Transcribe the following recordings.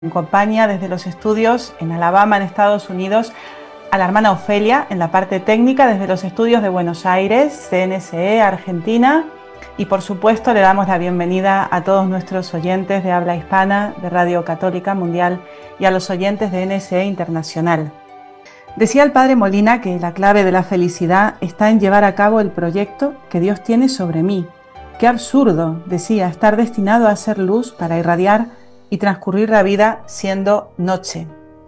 Acompaña desde los estudios en Alabama, en Estados Unidos, a la hermana Ofelia en la parte técnica desde los estudios de Buenos Aires, CNCE, Argentina. Y por supuesto le damos la bienvenida a todos nuestros oyentes de habla hispana de Radio Católica Mundial y a los oyentes de NSE Internacional. Decía el padre Molina que la clave de la felicidad está en llevar a cabo el proyecto que Dios tiene sobre mí. Qué absurdo, decía, estar destinado a ser luz para irradiar y transcurrir la vida siendo noche.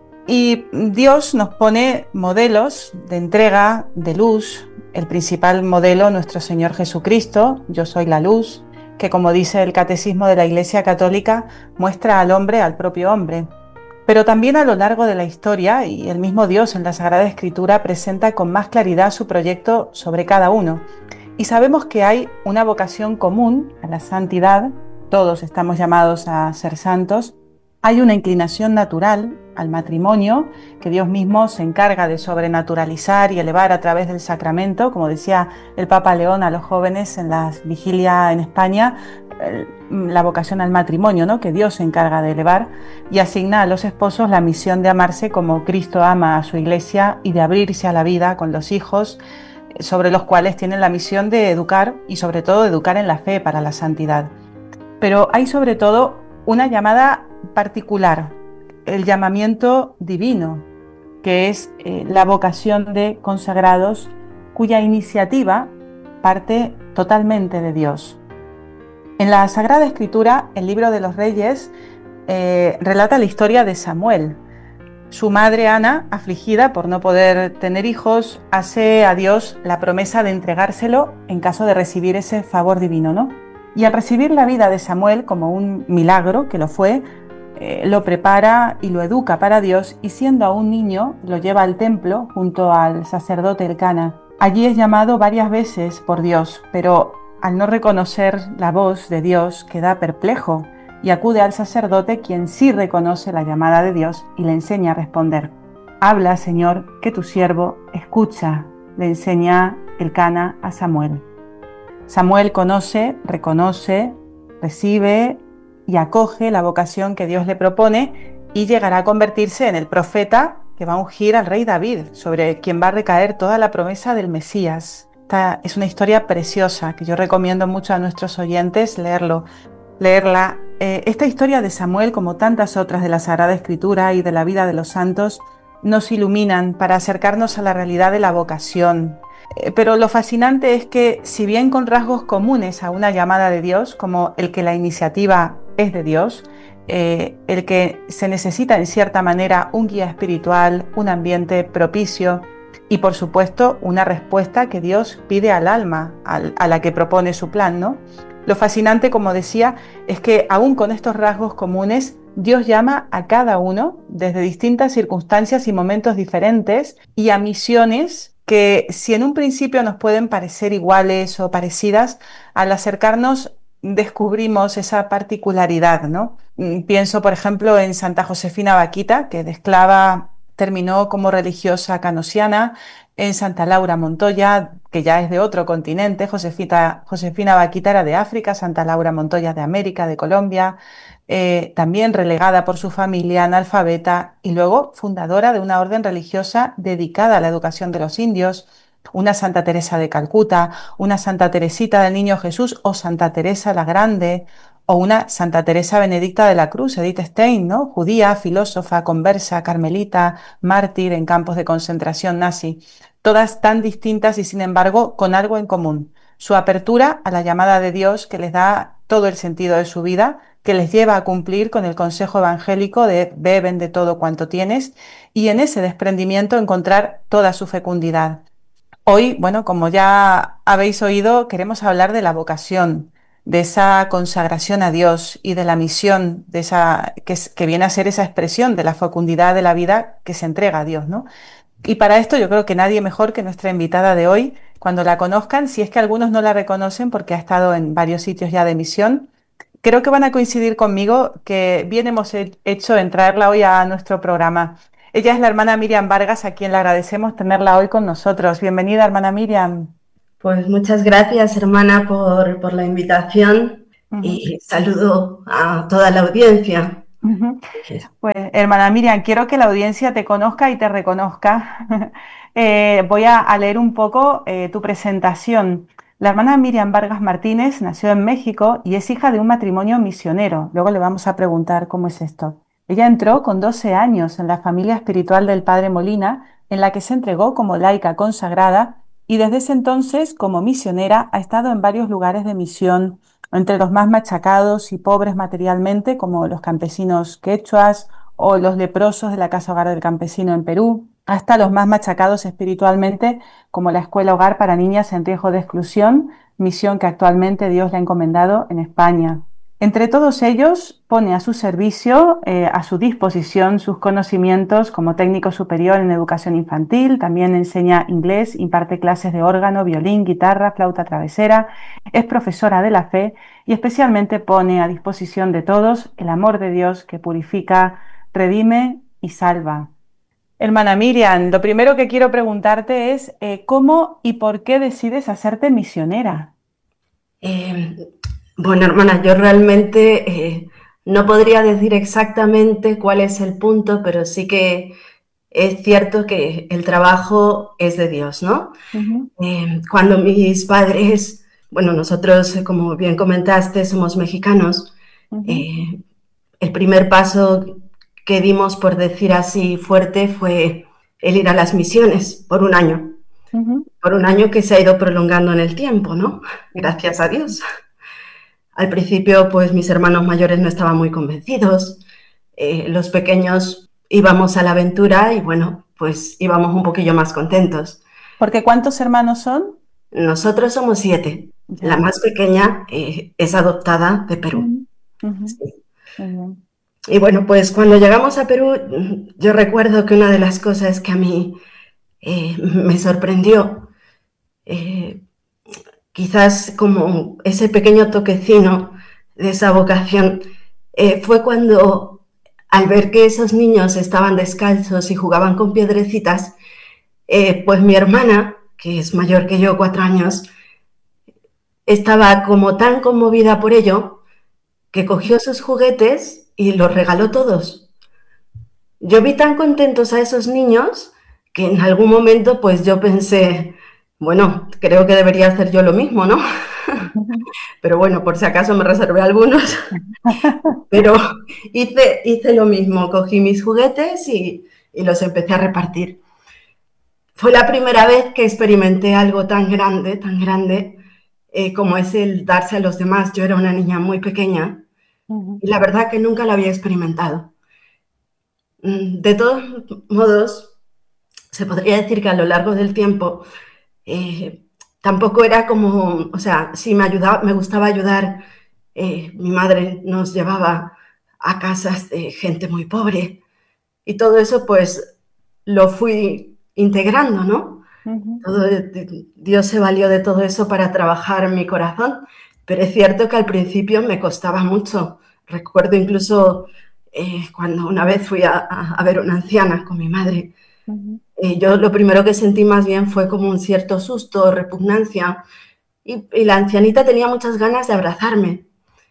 Y Dios nos pone modelos de entrega, de luz. El principal modelo, nuestro Señor Jesucristo, yo soy la luz, que como dice el Catecismo de la Iglesia Católica, muestra al hombre al propio hombre. Pero también a lo largo de la historia, y el mismo Dios en la Sagrada Escritura presenta con más claridad su proyecto sobre cada uno. Y sabemos que hay una vocación común a la santidad. Todos estamos llamados a ser santos. Hay una inclinación natural al matrimonio que Dios mismo se encarga de sobrenaturalizar y elevar a través del sacramento, como decía el Papa León a los jóvenes en la vigilia en España, la vocación al matrimonio, ¿no? Que Dios se encarga de elevar y asigna a los esposos la misión de amarse como Cristo ama a su Iglesia y de abrirse a la vida con los hijos, sobre los cuales tienen la misión de educar y sobre todo de educar en la fe para la santidad. Pero hay sobre todo una llamada particular, el llamamiento divino, que es la vocación de consagrados cuya iniciativa parte totalmente de Dios. En la Sagrada Escritura, el libro de los Reyes, relata la historia de Samuel. Su madre Ana, afligida por no poder tener hijos, hace a Dios la promesa de entregárselo en caso de recibir ese favor divino, ¿no? Y al recibir la vida de Samuel como un milagro, que lo fue, lo prepara y lo educa para Dios y siendo aún niño lo lleva al templo junto al sacerdote Elcana. Allí es llamado varias veces por Dios, pero al no reconocer la voz de Dios queda perplejo y acude al sacerdote, quien sí reconoce la llamada de Dios y le enseña a responder. Habla, Señor, que tu siervo escucha, le enseña Elcana a Samuel. Samuel conoce, reconoce, recibe y acoge la vocación que Dios le propone y llegará a convertirse en el profeta que va a ungir al rey David, sobre quien va a recaer toda la promesa del Mesías. Esta es una historia preciosa que yo recomiendo mucho a nuestros oyentes leerla. Esta historia de Samuel, como tantas otras de la Sagrada Escritura y de la vida de los santos, nos iluminan para acercarnos a la realidad de la vocación. Pero lo fascinante es que, si bien con rasgos comunes a una llamada de Dios, como el que la iniciativa es de Dios, el que se necesita en cierta manera un guía espiritual, un ambiente propicio y por supuesto una respuesta que Dios pide al alma a la que propone su plan, ¿no? Lo fascinante, como decía, es que aún con estos rasgos comunes, Dios llama a cada uno desde distintas circunstancias y momentos diferentes y a misiones que, si en un principio nos pueden parecer iguales o parecidas, al acercarnos descubrimos esa particularidad, ¿no? Pienso, por ejemplo, en Santa Josefina Baquita, que de esclava terminó como religiosa canosiana, en Santa Laura Montoya, que ya es de otro continente. Josefina Baquita era de África, Santa Laura Montoya de América, de Colombia, también relegada por su familia, analfabeta y luego fundadora de una orden religiosa dedicada a la educación de los indios. Una Santa Teresa de Calcuta, una Santa Teresita del Niño Jesús o Santa Teresa la Grande o una Santa Teresa Benedicta de la Cruz, Edith Stein, ¿no? Judía, filósofa, conversa, carmelita, mártir en campos de concentración nazi. Todas tan distintas y sin embargo con algo en común: su apertura a la llamada de Dios que les da todo el sentido de su vida, que les lleva a cumplir con el consejo evangélico de ve, vende todo cuanto tienes y en ese desprendimiento encontrar toda su fecundidad. Hoy, bueno, como ya habéis oído, queremos hablar de la vocación, de esa consagración a Dios y de la misión de que viene a ser esa expresión de la fecundidad de la vida que se entrega a Dios, ¿no? Y para esto yo creo que nadie mejor que nuestra invitada de hoy. Cuando la conozcan, si es que algunos no la reconocen porque ha estado en varios sitios ya de misión, creo que van a coincidir conmigo que bien hemos hecho en traerla hoy a nuestro programa. Ella es la hermana Miriam Vargas, a quien le agradecemos tenerla hoy con nosotros. Bienvenida, hermana Miriam. Pues muchas gracias, hermana, por la invitación y saludo a toda la audiencia. Ujú. Pues, hermana Miriam, quiero que la audiencia te conozca y te reconozca. Voy a leer un poco tu presentación. La hermana Miriam Vargas Martínez nació en México y es hija de un matrimonio misionero. Luego le vamos a preguntar cómo es esto. Ella entró con 12 años en la familia espiritual del padre Molina, en la que se entregó como laica consagrada y desde ese entonces, como misionera, ha estado en varios lugares de misión entre los más machacados y pobres materialmente, como los campesinos quechuas o los leprosos de la Casa Hogar del Campesino en Perú, hasta los más machacados espiritualmente, como la Escuela Hogar para Niñas en Riesgo de Exclusión, misión que actualmente Dios le ha encomendado en España. Entre todos ellos, pone a su servicio, a su disposición, sus conocimientos como técnico superior en educación infantil, también enseña inglés, imparte clases de órgano, violín, guitarra, flauta travesera, es profesora de la fe y especialmente pone a disposición de todos el amor de Dios que purifica, redime y salva. Hermana Miriam, lo primero que quiero preguntarte es ¿cómo y por qué decides hacerte misionera? Eh, bueno, hermana, yo realmente no podría decir exactamente cuál es el punto, pero sí que es cierto que el trabajo es de Dios, ¿no? Ujú, Cuando mis padres, bueno, nosotros, como bien comentaste, somos mexicanos, ujú, eh, el primer paso que dimos, por decir así, fuerte fue el ir a las misiones ujú. por un año que se ha ido prolongando en el tiempo, ¿no? Gracias a Dios. Al principio, pues mis hermanos mayores no estaban muy convencidos, los pequeños íbamos a la aventura y bueno, pues íbamos un poquillo más contentos. Porque ¿cuántos hermanos son? Nosotros somos 7. La Ya. más pequeña es adoptada de Perú. Ujú, ujú. Sí. Muy bien. Y bueno, pues cuando llegamos a Perú, yo recuerdo que una de las cosas que a mí me sorprendió, eh, quizás como ese pequeño toquecino de esa vocación, fue cuando al ver que esos niños estaban descalzos y jugaban con piedrecitas, pues mi hermana, que es mayor que yo, 4 años, estaba como tan conmovida por ello que cogió sus juguetes y los regaló todos. Yo vi tan contentos a esos niños que en algún momento pues yo pensé, bueno, creo que debería hacer yo lo mismo, ¿no? Pero bueno, por si acaso me reservé algunos, pero hice lo mismo, cogí mis juguetes y los empecé a repartir. Fue la primera vez que experimenté algo tan grande como es el darse a los demás. Yo era una niña muy pequeña Ujú, y la verdad que nunca lo había experimentado. De todos modos, se podría decir que a lo largo del tiempo eh, tampoco era como, o sea, sí me ayudaba, me gustaba ayudar. Mi madre nos llevaba a casas de gente muy pobre y todo eso pues lo fui integrando, ¿no? ujú. Todo, Dios se valió de todo eso para trabajar en mi corazón, pero es cierto que al principio me costaba mucho. Recuerdo incluso cuando una vez fui a ver una anciana con mi madre, Ujú. yo lo primero que sentí más bien fue como un cierto susto, repugnancia, y la ancianita tenía muchas ganas de abrazarme.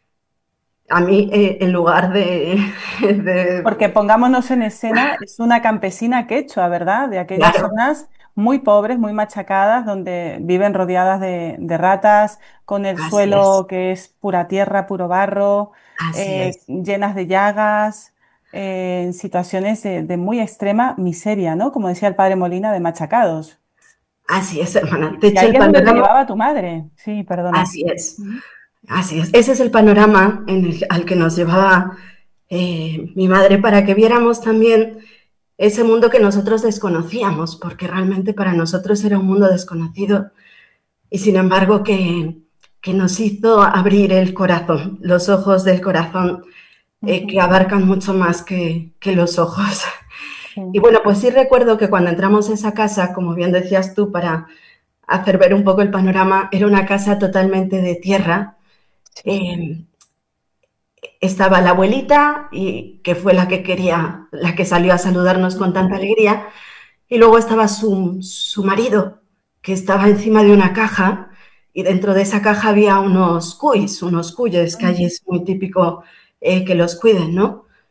A mí, en lugar de, de... Porque pongámonos en escena, es una campesina quechua, ¿verdad? De aquellas Claro, zonas muy pobres, muy machacadas, donde viven rodeadas de ratas, con el así es, suelo que es pura tierra, puro barro, así es, llenas de llagas, en situaciones de muy extrema miseria, ¿no? Como decía el padre Molina, de machacados. así es, hermana. De Y hecho, ahí el es donde te panorama, llevaba tu madre. Sí, perdona. así es. Ujú, Así es, ese es el panorama al que nos llevaba mi madre para que viéramos también ese mundo que nosotros desconocíamos, porque realmente para nosotros era un mundo desconocido y sin embargo que nos hizo abrir el corazón, los ojos del corazón ujú, que abarcan mucho más que los ojos. Y sí, bueno, pues sí recuerdo que cuando entramos a esa casa, como bien decías tú, para hacer ver un poco el panorama, era una casa totalmente de tierra. sí. eh, Estaba la abuelita, y que fue la que salió a saludarnos con tanta alegría, y luego estaba su marido, que estaba encima de una caja, y dentro de esa caja había unos cuis, unos cuyes, que allí Ujú, es muy típico que los cuiden, ¿no?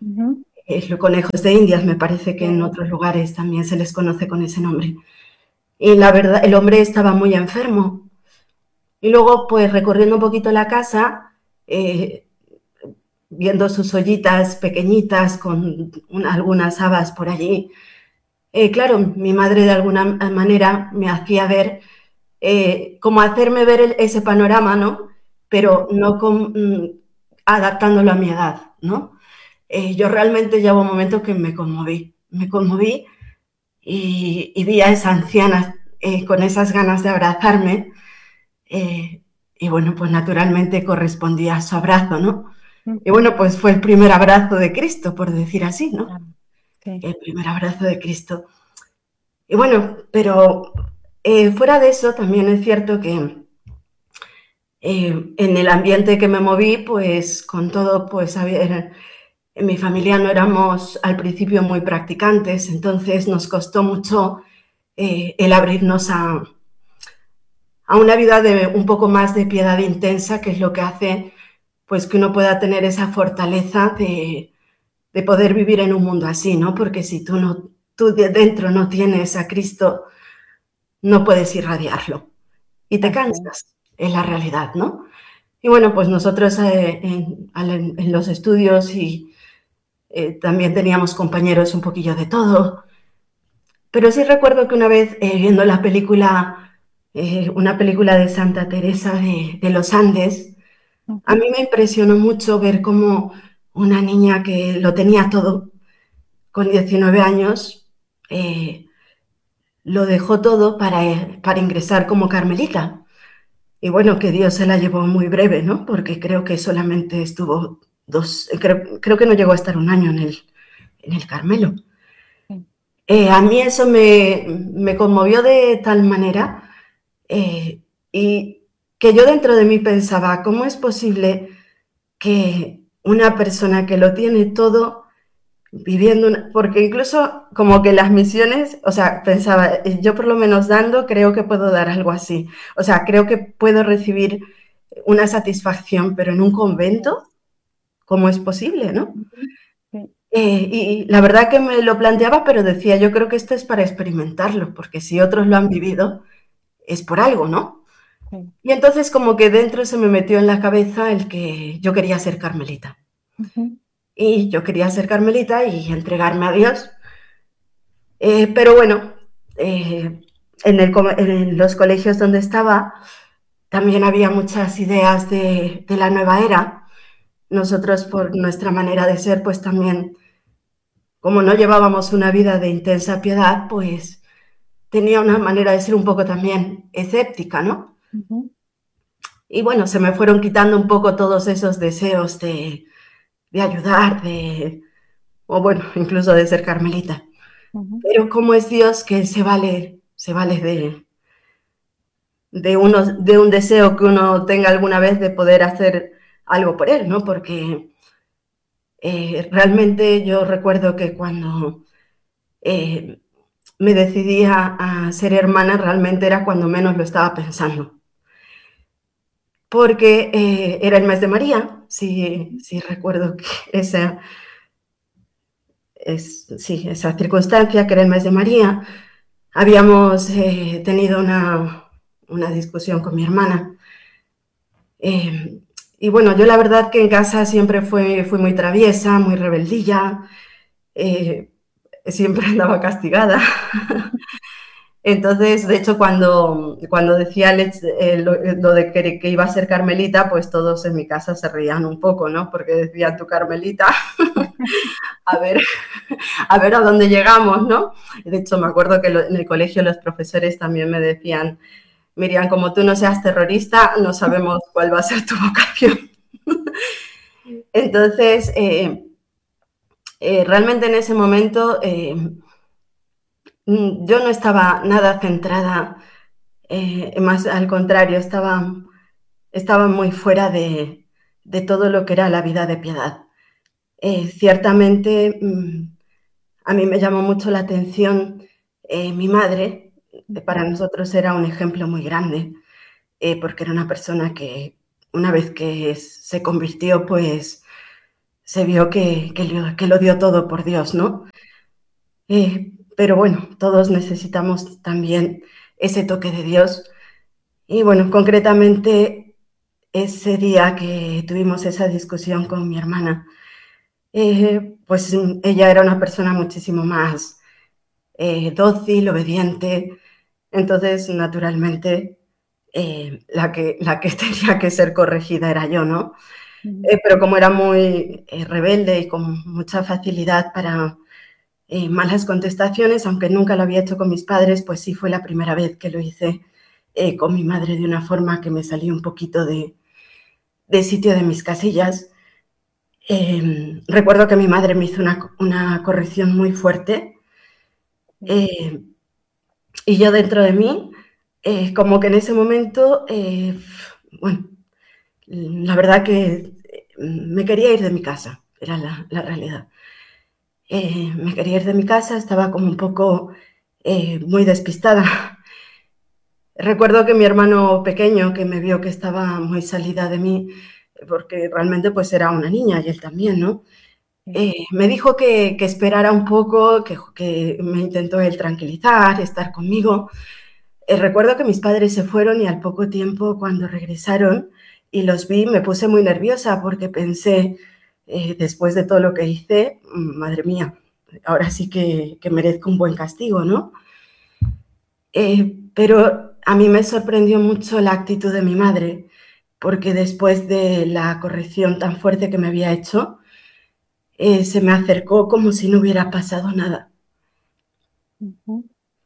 Ujú. Los conejos de Indias, me parece que en Sí. otros lugares también se les conoce con ese nombre. Y la verdad, el hombre estaba muy enfermo. Y luego, pues recorriendo un poquito la casa, eh, viendo sus ollitas pequeñitas con algunas habas por allí, claro, mi madre de alguna manera me hacía ver, como hacerme ver ese panorama, ¿no? Pero no adaptándolo a mi edad, ¿no? Yo realmente llevo un momento que me conmoví y vi a esa anciana con esas ganas de abrazarme y bueno, pues naturalmente correspondía a su abrazo, ¿no? Y Ujú. bueno, pues fue el primer abrazo de Cristo, por decir así, ¿no? Ah, sí. El primer abrazo de Cristo. Y bueno, pero fuera de eso también es cierto que en el ambiente que me moví, pues con todo, pues a ver, en mi familia no éramos al principio muy practicantes, entonces nos costó mucho el abrirnos a una vida de un poco más de piedad intensa, que es lo que hace pues que uno pueda tener esa fortaleza de poder vivir en un mundo así, ¿no? Porque si tú no, tú de dentro no tienes a Cristo, no puedes irradiarlo y te Así es. cansas, es la realidad, ¿no? Y bueno, pues nosotros en los estudios y también teníamos compañeros un poquillo de todo, pero sí recuerdo que una vez viendo la película, una película de Santa Teresa de los Andes, a Ujú. mí me impresionó mucho ver cómo una niña que lo tenía todo, con 19 años, eh, lo dejó todo para ingresar como carmelita. Y bueno, que Dios se la llevó muy breve, ¿no? Porque creo que solamente estuvo creo que no llegó a estar un año en el Carmelo. Sí. A mí eso me conmovió de tal manera eh, y que yo dentro de mí pensaba, ¿cómo es posible que una persona que lo tiene todo viviendo porque incluso como que las misiones, o sea, pensaba, yo por lo menos dando, creo que puedo dar algo así. O sea, creo que puedo recibir una satisfacción, pero en un convento, ¿cómo es posible, no? Ujú. Sí. Y la verdad que me lo planteaba, pero decía, yo creo que esto es para experimentarlo, porque si otros lo han vivido, es por algo, ¿no? Sí. Y entonces como que dentro se me metió en la cabeza el que yo quería ser carmelita. Ujú. Y yo quería ser carmelita y entregarme a Dios. Pero bueno, en los colegios donde estaba también había muchas ideas de la nueva era. Nosotros, por nuestra manera de ser, pues también, como no llevábamos una vida de intensa piedad, pues tenía una manera de ser un poco también escéptica, ¿no? Ujú. Y bueno, se me fueron quitando un poco todos esos deseos de ayudar, o bueno, incluso de ser carmelita. Ujú. Pero cómo es Dios que se vale de un deseo que uno tenga alguna vez de poder hacer algo por él, ¿no? Porque realmente yo recuerdo que cuando eh, me decidí a ser hermana, realmente era cuando menos lo estaba pensando. Porque era el mes de María, sí recuerdo que sí, esa circunstancia, que era el mes de María. Habíamos tenido una discusión con mi hermana. Eh, y bueno, yo la verdad que en casa siempre fui muy traviesa, muy rebeldilla, eh, siempre andaba castigada. Entonces, de hecho, cuando decía lo de que iba a ser Carmelita, pues todos en mi casa se reían un poco, ¿no? Porque decía tu Carmelita, a ver, a ver a dónde llegamos, ¿no? De hecho, me acuerdo que en el colegio los profesores también me decían, Miriam, como tú no seas terrorista, no sabemos cuál va a ser tu vocación. Entonces, realmente en ese momento yo no estaba nada centrada, más al contrario, estaba muy fuera de todo lo que era la vida de piedad. Ciertamente, a mí me llamó mucho la atención mi madre. Para nosotros era un ejemplo muy grande, porque era una persona que una vez que se convirtió, pues se vio que lo dio todo por Dios, ¿no? Pero bueno, todos necesitamos también ese toque de Dios. Y bueno, concretamente ese día que tuvimos esa discusión con mi hermana, pues ella era una persona muchísimo más dócil, obediente. Entonces, naturalmente, la que tenía que ser corregida era yo, ¿no? Pero como era muy rebelde y con mucha facilidad para malas contestaciones, aunque nunca lo había hecho con mis padres, pues sí fue la primera vez que lo hice con mi madre de una forma que me salí un poquito de sitio de mis casillas. Recuerdo que mi madre me hizo una corrección muy fuerte eh, y yo dentro de mí, como que en ese momento, bueno, la verdad que me quería ir de mi casa, era la realidad. Me quería ir de mi casa, estaba como un poco muy despistada. Recuerdo que mi hermano pequeño, que me vio que estaba muy salida de mí, porque realmente pues era una niña y él también, ¿no? Me dijo que esperara un poco, que me intentó él tranquilizar, estar conmigo. Recuerdo que mis padres se fueron y al poco tiempo cuando regresaron y los vi me puse muy nerviosa porque pensé, después de todo lo que hice, madre mía, ahora sí que merezco un buen castigo, ¿no? Pero a mí me sorprendió mucho la actitud de mi madre, porque después de la corrección tan fuerte que me había hecho, se me acercó como si no hubiera pasado nada. Ujú.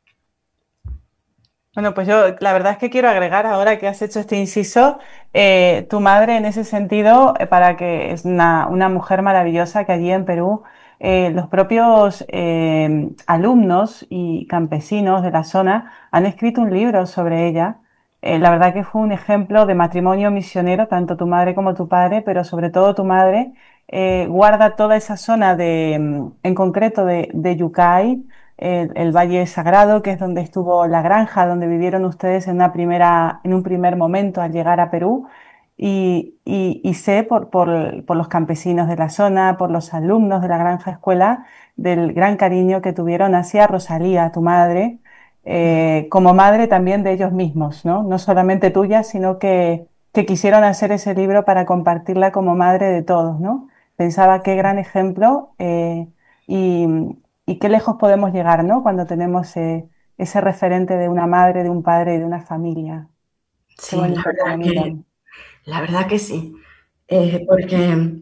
Bueno, pues yo la verdad es que quiero agregar ahora que has hecho este inciso, tu madre en ese sentido, para que es una mujer maravillosa que allí en Perú, los propios alumnos y campesinos de la zona han escrito un libro sobre ella. La verdad que fue un ejemplo de matrimonio misionero, tanto tu madre como tu padre, pero sobre todo tu madre guarda toda esa zona en concreto de Yucay, el Valle Sagrado, que es donde estuvo la granja, donde vivieron ustedes en un primer momento al llegar a Perú. Y sé por los campesinos de la zona, por los alumnos de la granja escuela, del gran cariño que tuvieron hacia Rosalía, tu madre, como madre también de ellos mismos, ¿no? No solamente tuya, sino que quisieron hacer ese libro para compartirla como madre de todos, ¿no? Pensaba qué gran ejemplo y, y qué lejos podemos llegar, ¿no? Cuando tenemos ese referente de una madre, de un padre y de una familia. Qué Sí, bonito, qué bonito. la verdad que sí. Porque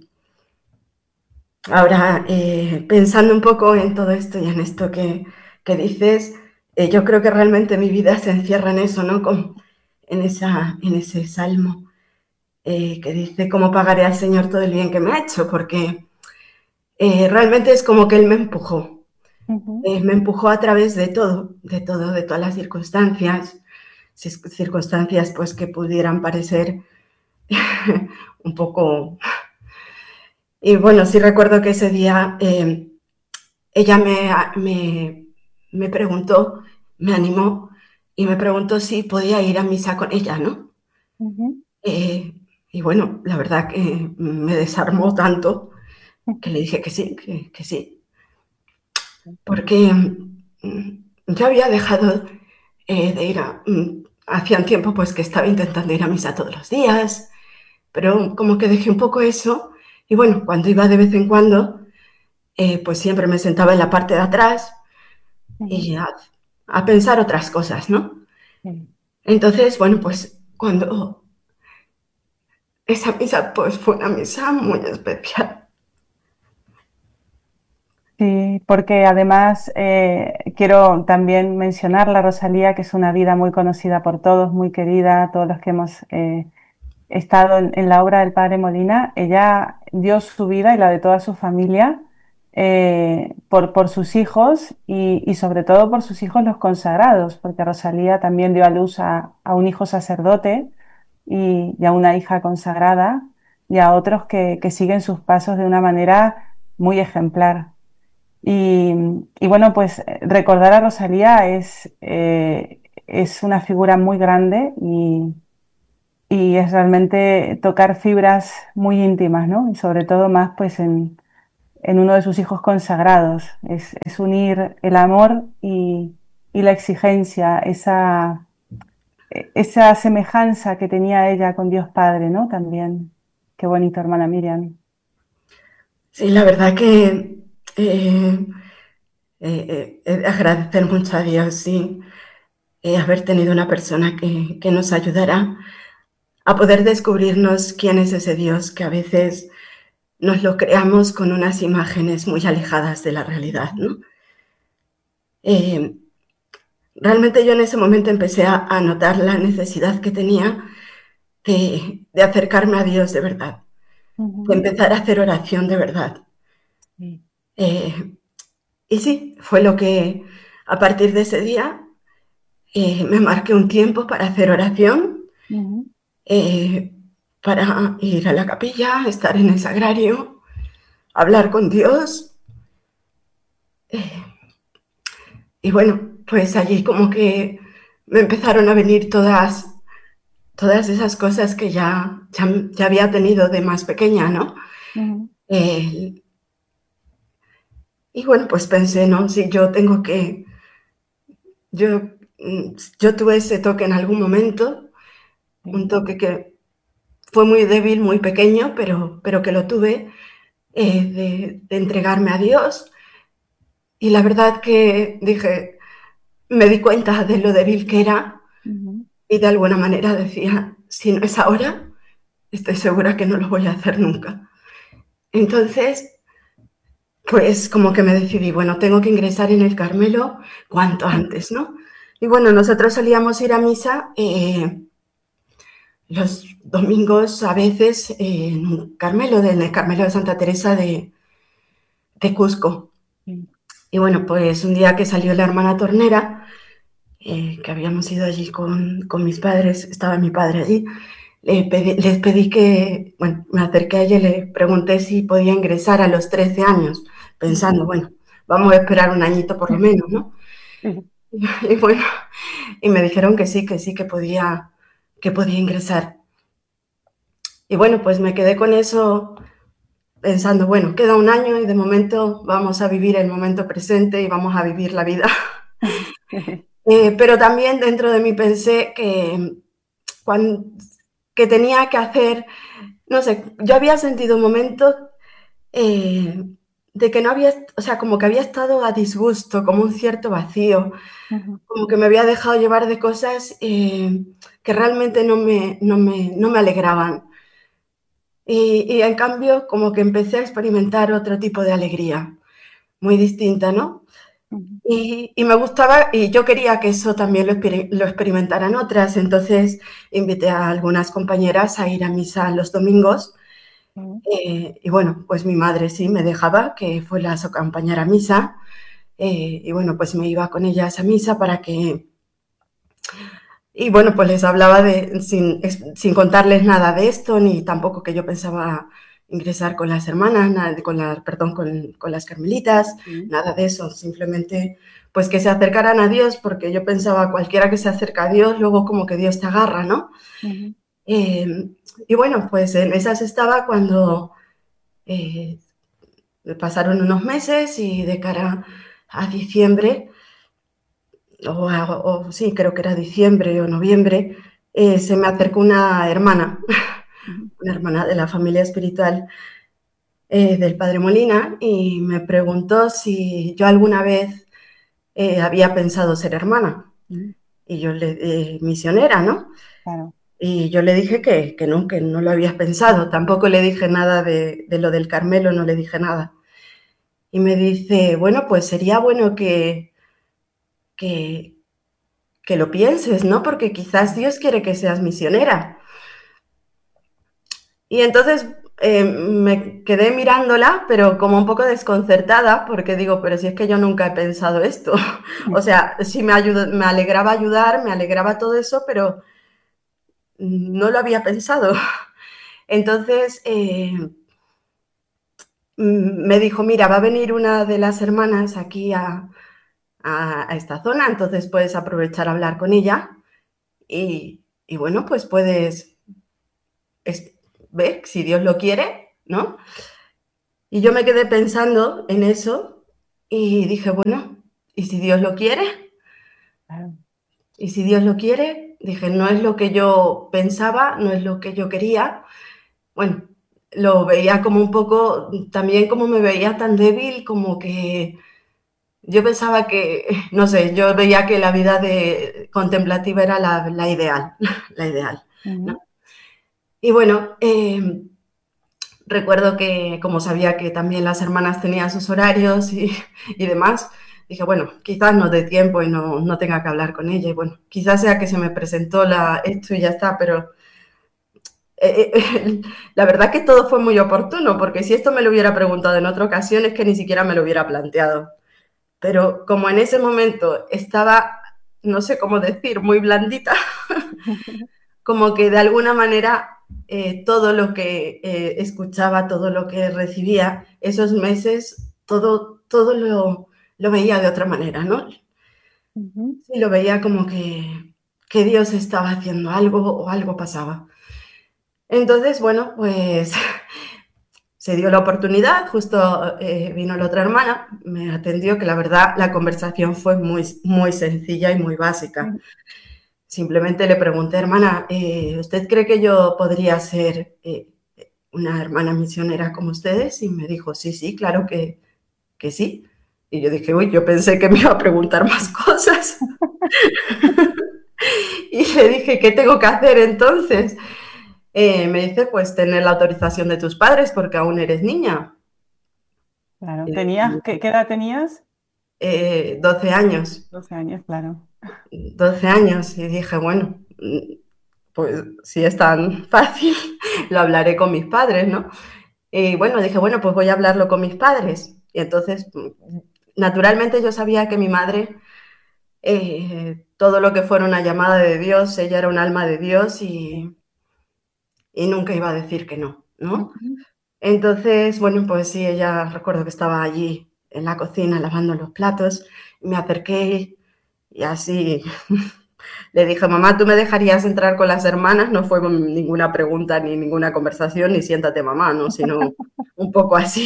ahora, pensando un poco en todo esto y en esto que dices, yo creo que realmente mi vida se encierra en eso, ¿no? En ese salmo que dice, ¿cómo pagaré al Señor todo el bien que me ha hecho? Porque realmente es como que Él Ujú. me empujó a través de todas las circunstancias, circunstancias pues que pudieran parecer un poco. Y bueno, sí recuerdo que ese día ella me preguntó, me animó y me preguntó si podía ir a misa con ella, ¿no? Ujú. Eh, y bueno, la verdad que me desarmó tanto que le dije que sí, que sí, porque yo había dejado de ir hacía un tiempo pues que estaba intentando ir a misa todos los días, pero como que dejé un poco eso y bueno, cuando iba de vez en cuando, pues siempre me sentaba en la parte de atrás Ujú. y a pensar otras cosas, ¿no? Sí. Entonces, bueno, pues cuando esa misa pues fue una misa muy especial. Sí, porque además quiero también mencionar la Rosalía, que es una vida muy conocida por todos, muy querida, todos los que hemos estado en la obra del padre Molina. Ella dio su vida y la de toda su familia por sus hijos y sobre todo por sus hijos los consagrados, porque Rosalía también dio a luz a un hijo sacerdote y a una hija consagrada y a otros que siguen sus pasos de una manera muy ejemplar. Y, y bueno, pues recordar a Rosalía es una figura muy grande y es realmente tocar fibras muy íntimas, ¿no? Y sobre todo más pues en uno de sus hijos consagrados. Es unir el amor y la exigencia, esa semejanza que tenía ella con Dios Padre, ¿no? También. Qué bonito, hermana Miriam. Sí, la verdad que agradecer mucho a Dios, sí, haber tenido una persona que nos ayudara a poder descubrirnos quién es ese Dios que a veces nos lo creamos con unas imágenes muy alejadas de la realidad, ¿no? Eh, Realmente yo en ese momento empecé a notar la necesidad que tenía de acercarme a Dios de verdad, de Ujú. empezar a hacer oración de verdad. Sí. Eh, y sí, fue lo que a partir de ese día me marqué un tiempo para hacer oración, Ujú. eh, para ir a la capilla, estar en el sagrario, hablar con Dios. eh, y bueno, pues allí como que me empezaron a venir todas esas cosas que ya había tenido de más pequeña, ¿no? Ujú. Eh, y bueno, pues pensé, ¿no? Si yo tengo que, yo, yo tuve ese toque en algún momento, un Sí. toque que fue muy débil, muy pequeño, pero que lo tuve, de entregarme a Dios. Y la verdad que dije, me di cuenta de lo débil que era Ujú. y de alguna manera decía, si no es ahora, estoy segura que no lo voy a hacer nunca. Entonces, pues como que me decidí, bueno, tengo que ingresar en el Carmelo cuanto antes, ¿no? Y bueno, nosotros solíamos ir a misa los domingos a veces en un Carmelo, en el Carmelo de Santa Teresa de Cusco. Sí. Y bueno, pues un día que salió la hermana Tornera, que habíamos ido allí con mis padres, estaba mi padre allí, les pedí que, bueno, me acerqué a ella y le pregunté si podía ingresar a los 13 años, Ujú. pensando, bueno, vamos a esperar un añito por lo menos, ¿no? Sí. Y bueno, y me dijeron que sí, que podía ingresar. Y bueno, pues me quedé con eso pensando, bueno, queda un año y de momento vamos a vivir el momento presente y vamos a vivir la vida. Pero también dentro de mí pensé cuando, que tenía que hacer, no sé, yo había sentido momentos eh, de que no había, o sea, como que había estado a disgusto, como un cierto vacío, Ujú. como que me había dejado llevar de cosas que realmente no me alegraban. Y en cambio, como que empecé a experimentar otro tipo de alegría, muy distinta, ¿no? Ujú. Y me gustaba, y yo quería que eso también lo experimentaran otras, entonces invité a algunas compañeras a ir a misa los domingos, Ujú. y bueno, pues mi madre sí me dejaba que fue las acompañar a misa, y bueno, pues me iba con ellas a misa para que, y bueno, pues les hablaba sin contarles nada de esto, ni tampoco que yo pensaba ingresar con las hermanas, perdón, con las carmelitas, Sí. nada de eso, simplemente pues que se acercaran a Dios, porque yo pensaba cualquiera que se acerca a Dios, luego como que Dios te agarra, ¿no? Ujú. Eh, y bueno, pues en esas estaba cuando eh, pasaron unos meses y de cara a diciembre, sí, creo que era diciembre o noviembre, se me acercó una hermana, Ujú. una hermana de la familia espiritual del Padre Molina, y me preguntó si yo alguna vez había pensado ser hermana, Ujú. y misionera, ¿no? Claro. Y yo le dije que no lo había pensado, tampoco le dije nada de lo del Carmelo, no le dije nada. Y me dice, bueno, pues sería bueno que, que lo pienses, ¿no? Porque quizás Dios quiere que seas misionera. Y entonces me quedé mirándola, pero como un poco desconcertada, porque digo, pero si es que yo nunca he pensado esto. O sea, sí me alegraba ayudar, me alegraba todo eso, pero no lo había pensado. Entonces me dijo, mira, va a venir una de las hermanas aquí a esta zona, entonces puedes aprovechar a hablar con ella y bueno, pues puedes. ve, si Dios lo quiere, ¿no? Y yo me quedé pensando en eso y dije, bueno, ¿y si Dios lo quiere? Claro. Y si Dios lo quiere, dije, no es lo que yo pensaba, no es lo que yo quería. Bueno, lo veía como un poco, también como me veía tan débil, como que yo pensaba que, no sé, yo veía que la vida de contemplativa era la ideal, la ideal, ¿no? Ujú. Y bueno, recuerdo que como sabía que también las hermanas tenían sus horarios y demás, dije, bueno, quizás no dé tiempo y no tenga que hablar con ella. Y bueno, quizás sea que se me presentó esto y ya está, pero la verdad que todo fue muy oportuno, porque si esto me lo hubiera preguntado en otra ocasión es que ni siquiera me lo hubiera planteado. Pero como en ese momento estaba, no sé cómo decir, muy blandita, como que de alguna manera todo lo que escuchaba, todo lo que recibía, esos meses, todo lo veía de otra manera, ¿no? Ujú. Sí, lo veía como que Dios estaba haciendo algo o algo pasaba. Entonces, bueno, pues se dio la oportunidad, justo vino la otra hermana, me atendió, que la verdad la conversación fue muy sencilla y muy básica. Simplemente le pregunté, hermana, ¿usted cree que yo podría ser una hermana misionera como ustedes? Y me dijo, sí, sí, claro que sí. Y yo dije, uy, yo pensé que me iba a preguntar más cosas. Y le dije, ¿qué tengo que hacer entonces? Me dice, pues tener la autorización de tus padres porque aún eres niña. Claro. Y le ¿Tenías, dije, qué edad tenías? 12 años. 12 años, claro. 12 años. Y dije, bueno, pues si es tan fácil, lo hablaré con mis padres, ¿no? Y bueno, dije, bueno, pues voy a hablarlo con mis padres. Y entonces, naturalmente yo sabía que mi madre, todo lo que fuera una llamada de Dios, ella era un alma de Dios Sí. y nunca iba a decir que no, ¿no? Ujú. Entonces, bueno, pues sí, ella recuerdo que estaba allí en la cocina lavando los platos, me acerqué y así le dije, mamá, ¿tú me dejarías entrar con las hermanas? No fue ninguna pregunta ni ninguna conversación, ni siéntate mamá, ¿no? Sino un poco así.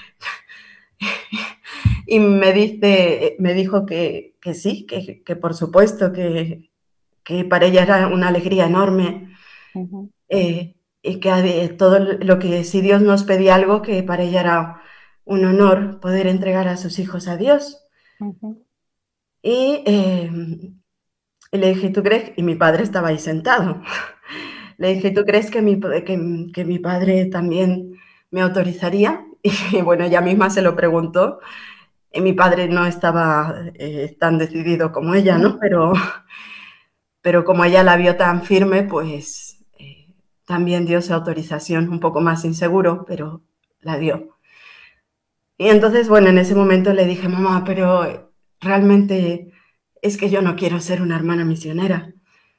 Y me dijo que sí, que por supuesto, que para ella era una alegría enorme Ujú. y que todo lo que si Dios nos pedía algo, que para ella era un honor poder entregar a sus hijos a Dios. Ujú. Y, y le dije, ¿tú crees? Y mi padre estaba ahí sentado. Le dije, ¿tú crees que mi padre también me autorizaría? Y bueno, ella misma se lo preguntó. Y mi padre no estaba tan decidido como ella, ¿no? Pero como ella la vio tan firme, pues también dio su autorización, un poco más inseguro, pero la dio. Y entonces, bueno, en ese momento le dije, mamá, pero realmente es que yo no quiero ser una hermana misionera.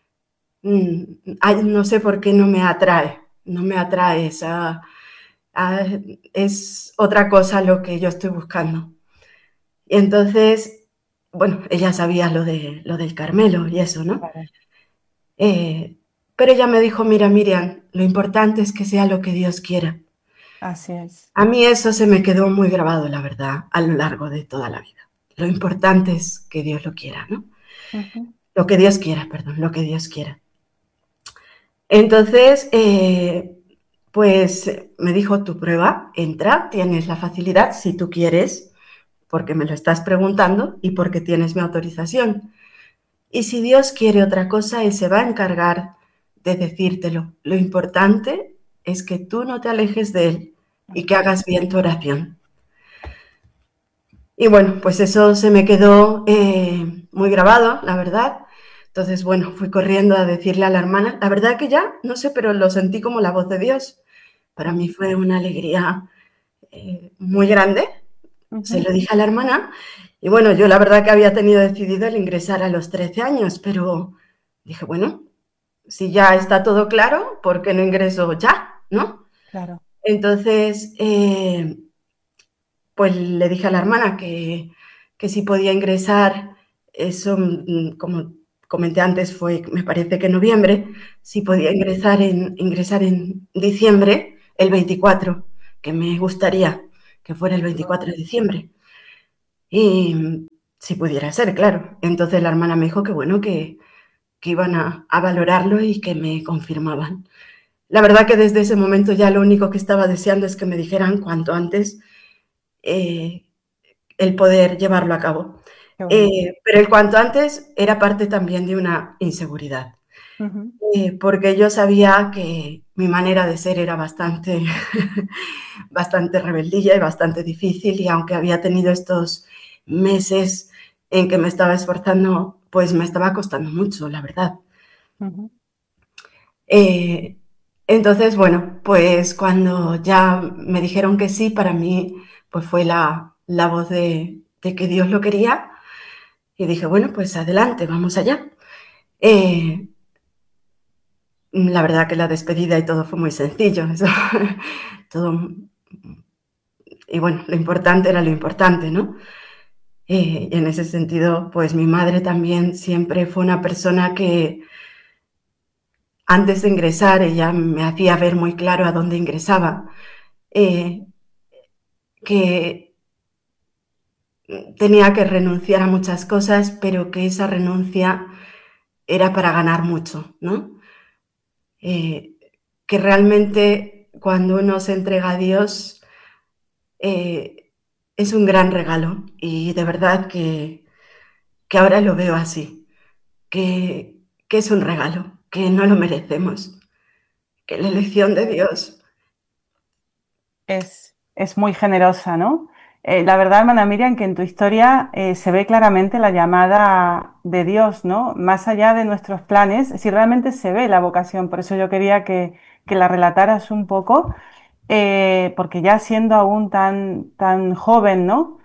No sé por qué no me atrae es otra cosa lo que yo estoy buscando. Y entonces, bueno, ella sabía lo del Carmelo y eso, ¿no? Claro. Eh, pero ella me dijo, mira, Miriam, lo importante es que sea lo que Dios quiera. Así es. A mí eso se me quedó muy grabado, la verdad, a lo largo de toda la vida. Lo importante es que Dios lo quiera, ¿no? Ujú. Lo que Dios quiera, perdón, lo que Dios quiera. Entonces, pues me dijo, tu prueba, entra, tienes la facilidad si tú quieres, porque me lo estás preguntando y porque tienes mi autorización. Y si Dios quiere otra cosa, Él se va a encargar de decírtelo. Lo importante es que tú no te alejes de Él y que Así es. hagas bien tu oración. Y bueno, pues eso se me quedó muy grabado, la verdad. Entonces, bueno, fui corriendo a decirle a la hermana. La verdad que ya, no sé, pero lo sentí como la voz de Dios. Para mí fue una alegría muy grande. Se Ujú. lo dije a la hermana. Y bueno, yo la verdad que había tenido decidido el ingresar a los 13 años, pero dije, bueno, si ya está todo claro, ¿por qué no ingreso ya? ¿No? Claro. Entonces, pues le dije a la hermana que si podía ingresar eso como comenté antes, fue, me parece que noviembre, si podía ingresar en diciembre, el 24, que me gustaría que fuera el 24 de diciembre. Y si pudiera ser, claro. Entonces la hermana me dijo que bueno, que iban a valorarlo y que me confirmaban. La verdad que desde ese momento ya lo único que estaba deseando es que me dijeran cuanto antes el poder llevarlo a cabo. Pero el cuanto antes era parte también de una inseguridad, porque yo sabía que mi manera de ser era bastante, bastante rebeldilla y bastante difícil, y aunque había tenido estos meses en que me estaba esforzando, pues me estaba costando mucho, la verdad. Entonces, bueno, pues cuando ya me dijeron que sí, para mí pues fue la voz de que Dios lo quería, y dije, bueno, pues adelante, vamos allá. La verdad que la despedida y todo fue muy sencillo, eso, todo, y bueno, lo importante era lo importante, ¿no? Y en ese sentido, pues mi madre también siempre fue una persona que antes de ingresar ella me hacía ver muy claro a dónde ingresaba, que tenía que renunciar a muchas cosas, pero que esa renuncia era para ganar mucho, ¿no? Que realmente cuando uno se entrega a Dios es un gran regalo, y de verdad que ahora lo veo así, que es un regalo, que no lo merecemos, que la elección de Dios. Es muy generosa, ¿no? La verdad, hermana Miriam, que en tu historia se ve claramente la llamada de Dios, ¿no? Más allá de nuestros planes, si realmente se ve la vocación. Por eso yo quería que la relataras un poco, porque ya siendo aún tan joven, ¿no?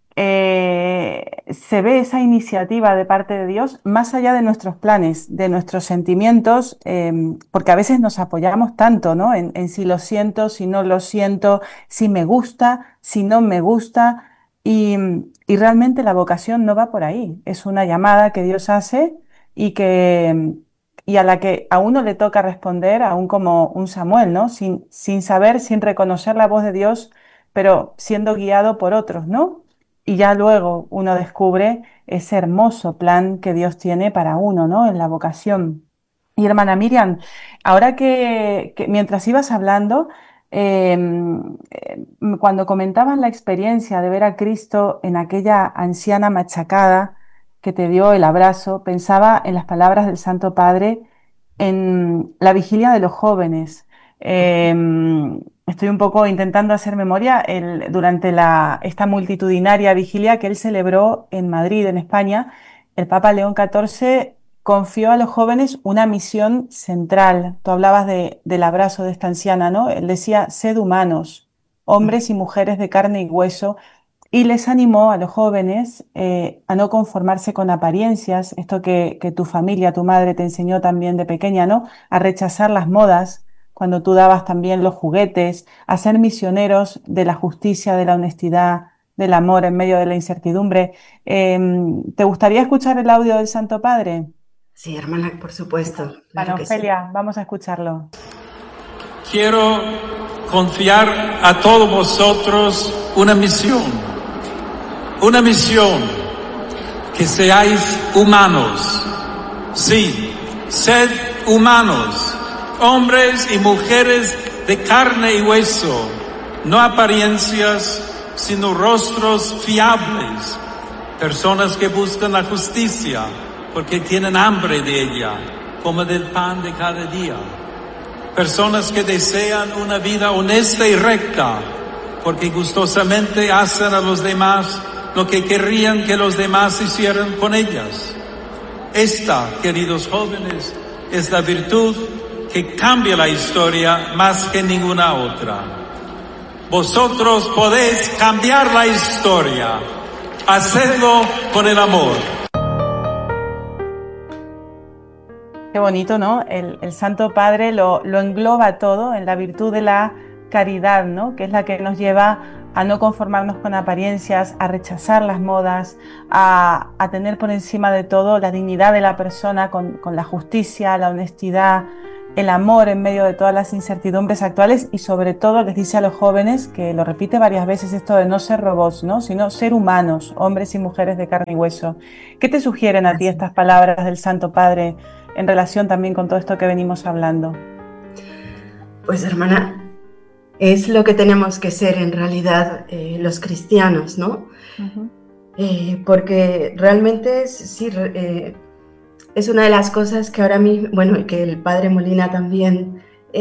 Se ve esa iniciativa de parte de Dios más allá de nuestros planes, de nuestros sentimientos, porque a veces nos apoyamos tanto, ¿no? En si lo siento, si no lo siento, si me gusta, si no me gusta, y, y realmente la vocación no va por ahí. Es una llamada que Dios hace y y a la que a uno le toca responder, aún como un Samuel, ¿no? Sin saber, sin reconocer la voz de Dios, pero siendo guiado por otros, ¿no? Y ya luego uno descubre ese hermoso plan que Dios tiene para uno, ¿no? En la vocación. Y hermana Miriam, ahora que mientras ibas hablando, eh, cuando comentaban la experiencia de ver a Cristo en aquella anciana machacada que te dio el abrazo, pensaba en las palabras del Santo Padre en la vigilia de los jóvenes. Eh, Estoy un poco intentando hacer memoria durante esta multitudinaria vigilia que él celebró en Madrid, en España. El Papa León XIV confió a los jóvenes una misión central. Tú hablabas del abrazo de esta anciana, ¿no? Él decía, sed humanos, hombres y mujeres de carne y hueso, y les animó a los jóvenes a no conformarse con apariencias, esto que tu familia, tu madre te enseñó también de pequeña, ¿no? A rechazar las modas, cuando tú dabas también los juguetes, a ser misioneros de la justicia, de la honestidad, del amor en medio de la incertidumbre. ¿Te gustaría escuchar el audio del Santo Padre? Sí, hermana, por supuesto, claro Bueno, que sí. Ofelia, vamos a escucharlo. Quiero confiar a todos vosotros una misión, que seáis humanos. Sí, sed humanos, hombres y mujeres de carne y hueso, no apariencias, sino rostros fiables, personas que buscan la justicia porque tienen hambre de ella, como del pan de cada día. Personas que desean una vida honesta y recta, porque gustosamente hacen a los demás lo que querrían que los demás hicieran con ellas. Esta, queridos jóvenes, es la virtud que cambia la historia más que ninguna otra. Vosotros podéis cambiar la historia. Hacedlo con el amor. Qué bonito, ¿no? El Santo Padre lo engloba todo en la virtud de la caridad, ¿no? Que es la que nos lleva a no conformarnos con apariencias, a rechazar las modas, a tener por encima de todo la dignidad de la persona con la justicia, la honestidad, el amor en medio de todas las incertidumbres actuales y sobre todo les dice a los jóvenes, que lo repite varias veces esto de no ser robots, ¿no? Sino ser humanos, hombres y mujeres de carne y hueso. ¿Qué te sugieren a ti estas palabras del Santo Padre en relación también con todo esto que venimos hablando? Pues hermana, es lo que tenemos que ser en realidad los cristianos, ¿no? Porque realmente sí, es una de las cosas que ahora mismo, bueno, y que el padre Molina también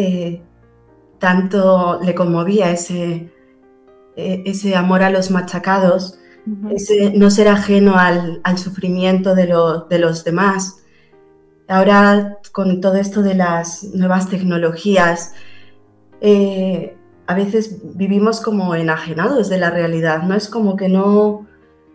tanto le conmovía ese amor a los machacados, ese no ser ajeno al sufrimiento de los demás. Ahora, con todo esto de las nuevas tecnologías, a veces vivimos como enajenados de la realidad, ¿no? Es como que no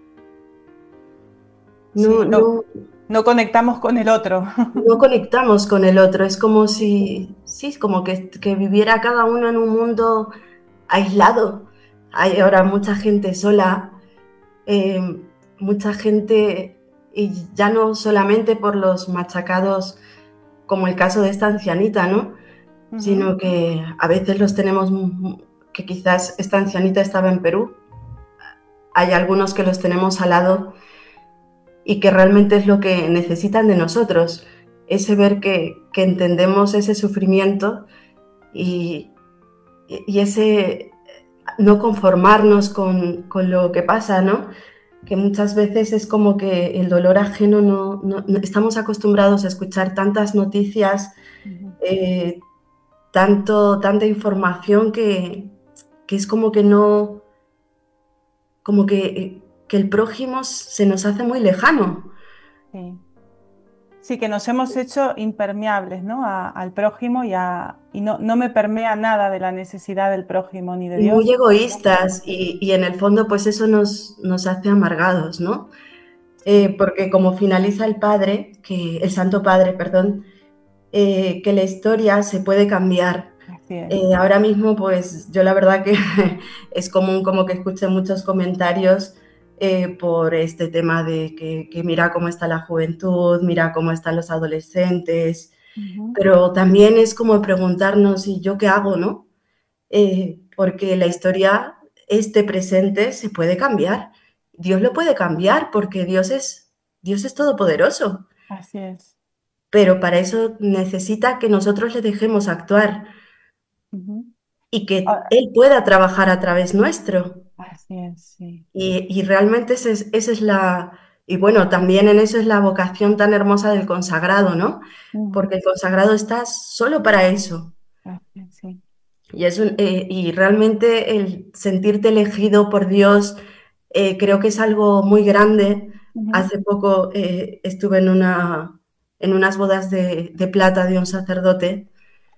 conectamos con el otro. No conectamos con el otro, es como si, sí, como que viviera cada uno en un mundo aislado. Hay ahora mucha gente sola, mucha gente, y ya no solamente por los machacados, como el caso de esta ancianita, ¿no? Sino que a veces los tenemos, que quizás esta ancianita estaba en Perú, hay algunos que los tenemos al lado y que realmente es lo que necesitan de nosotros, ese ver que entendemos ese sufrimiento y ese no conformarnos con lo que pasa, ¿no? Que muchas veces es como que el dolor ajeno no estamos acostumbrados a escuchar tantas noticias, tanta información que es como que no, como que el prójimo se nos hace muy lejano. Sí, que nos hemos hecho impermeables, ¿no? Al prójimo y no me permea nada de la necesidad del prójimo ni de Dios. Muy egoístas y en el fondo pues eso nos hace amargados, ¿no? Porque como finaliza el Santo Padre, perdón, que la historia se puede cambiar. Ahora mismo, pues yo la verdad que es común como que escuche muchos comentarios por este tema de que mira cómo está la juventud, mira cómo están los adolescentes, pero también es como preguntarnos, ¿y yo qué hago, no? Porque la historia, este presente, se puede cambiar. Dios lo puede cambiar porque Dios es todopoderoso. Así es. Pero para eso necesita que nosotros le dejemos actuar y que Él pueda trabajar a través nuestro. Así es, sí. Y realmente esa es la... Y bueno, también en eso es la vocación tan hermosa del consagrado, ¿no? Porque el consagrado está solo para eso. Sí. Y realmente el sentirte elegido por Dios creo que es algo muy grande. Hace poco estuve en unas bodas de plata de un sacerdote